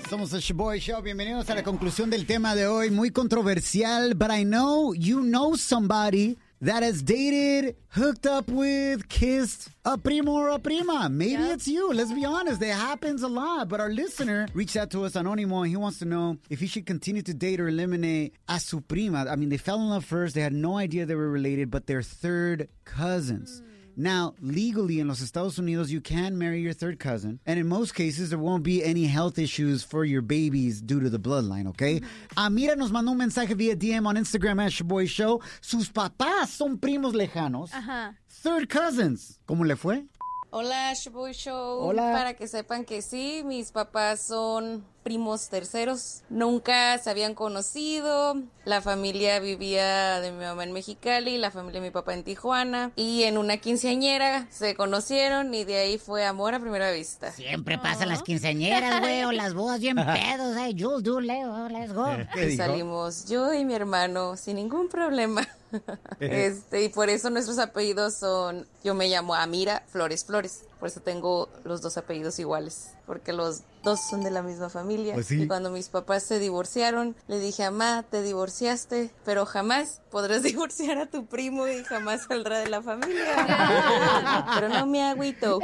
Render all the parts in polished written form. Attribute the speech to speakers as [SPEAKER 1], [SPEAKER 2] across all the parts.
[SPEAKER 1] Somos el Shaboy Show. Bienvenidos a la conclusión del tema de hoy. Muy controversial, but I know you know somebody that has dated, hooked up with, kissed a primo or a prima. Maybe it's you. Let's be honest. That happens a lot. But our listener reached out to us, Anonimo, and he wants to know if he should continue to date or eliminate a su prima. I mean, they fell in love first. They had no idea they were related, but they're third cousins. Now, legally in los Estados Unidos, you can marry your third cousin. And in most cases, there won't be any health issues for your babies due to the bloodline, okay? Amira nos mandó un mensaje via DM on Instagram at Shaboy Show. Sus papás son primos lejanos. Third cousins. ¿Cómo le fue?
[SPEAKER 2] Hola, Shaboy Show.
[SPEAKER 1] Hola.
[SPEAKER 2] Para que sepan que sí, mis papás son primos terceros. Nunca se habían conocido. La familia vivía de mi mamá en Mexicali, la familia de mi papá en Tijuana. Y en una quinceañera se conocieron y de ahí fue amor a primera vista.
[SPEAKER 3] Siempre pasan las quinceañeras, güey, o las bodas bien pedos. Jules, do, Leo, let's go.
[SPEAKER 2] Y salimos yo y mi hermano sin ningún problema. Y por eso nuestros apellidos son, yo me llamo Amira Flores Flores, por eso tengo los dos apellidos iguales, porque los dos son de la misma familia.
[SPEAKER 1] Pues sí.
[SPEAKER 2] Y cuando mis papás se divorciaron, le dije, mamá, te divorciaste, pero jamás podrás divorciar a tu primo y jamás saldrá de la familia. Pero no me agüito.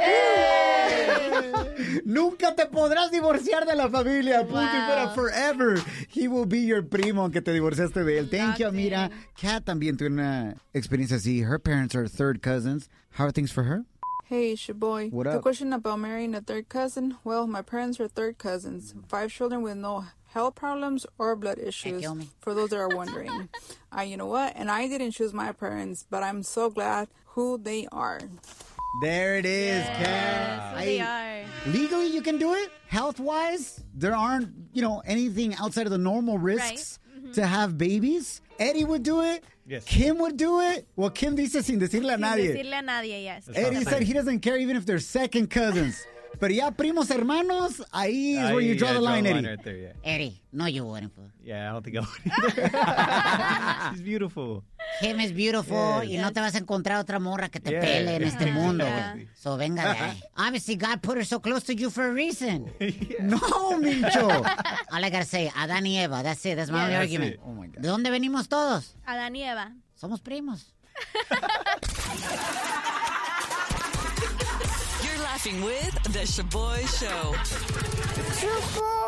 [SPEAKER 1] Nunca te podrás divorciar de la familia. Punto y fuera, forever. He will be your primo, aunque te divorciaste de él. Thank you, Amira. Kat también tuvo una experiencia así. Her parents are third cousins. How are things for her?
[SPEAKER 4] Hey, Shaboy.
[SPEAKER 1] What
[SPEAKER 4] The
[SPEAKER 1] up?
[SPEAKER 4] question about marrying a third cousin. Well, my parents are third cousins. 5 children with no health problems or blood issues.
[SPEAKER 3] kill me.
[SPEAKER 4] For those that are wondering. You know what? And I didn't choose my parents, but I'm so glad who they are.
[SPEAKER 1] There it is, Kat.
[SPEAKER 5] They are.
[SPEAKER 1] Legally, you can do it. Health-wise, there aren't, anything outside of the normal risks to have babies. Eddie would do it.
[SPEAKER 6] Yes.
[SPEAKER 1] Kim would do it. Well, Kim dice sin decirle a
[SPEAKER 5] Sin
[SPEAKER 1] nadie.
[SPEAKER 5] decirle a nadie, yes.
[SPEAKER 1] Eddie said he doesn't care even if they're second cousins. Pero ya primos hermanos, ahí is where you draw the line, Eddie.
[SPEAKER 6] Right there, yeah.
[SPEAKER 3] Eddie, no, you wouldn't. Fool.
[SPEAKER 6] Yeah, I don't think I would either. She's beautiful.
[SPEAKER 3] Kim is beautiful
[SPEAKER 6] Yes.
[SPEAKER 3] y no te vas a encontrar otra morra que te
[SPEAKER 6] Yeah.
[SPEAKER 3] pele en este mundo,
[SPEAKER 5] Yeah.
[SPEAKER 3] güey. So venga de ahí. Obviously, God put her so close to you for a reason.
[SPEAKER 1] No, Micho.
[SPEAKER 3] All I gotta say, Adán y Eva, that's it, that's my only
[SPEAKER 6] That's
[SPEAKER 3] argument.
[SPEAKER 6] it.
[SPEAKER 1] Oh, my God.
[SPEAKER 3] ¿De dónde venimos todos?
[SPEAKER 5] Adán y Eva.
[SPEAKER 3] Somos primos.
[SPEAKER 7] You're laughing with The Shaboy Show.